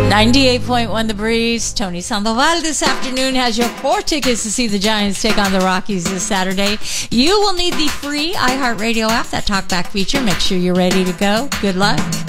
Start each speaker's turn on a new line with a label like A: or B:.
A: 98.1 The Breeze. Tony Sandoval this afternoon has your 4 tickets to see the Giants take on the Rockies this Saturday. You will need the free iHeartRadio app, that TalkBack feature. Make sure you're ready to go. Good luck.